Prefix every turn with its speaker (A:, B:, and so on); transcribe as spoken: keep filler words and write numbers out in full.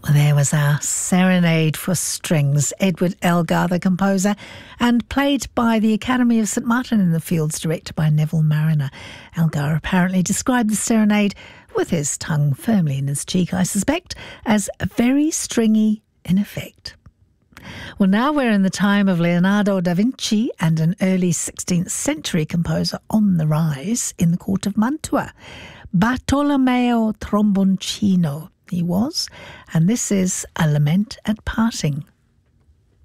A: There was our Serenade for Strings, Edward Elgar, the composer, and played by the Academy of St Martin in the Fields, directed by Neville Mariner. Elgar apparently described the Serenade, with his tongue firmly in his cheek, I suspect, as very stringy in effect. Well, now we're in the time of Leonardo da Vinci and an early sixteenth century composer on the rise in the court of Mantua. Bartolomeo Tromboncino he was, and this is A Lament at Parting.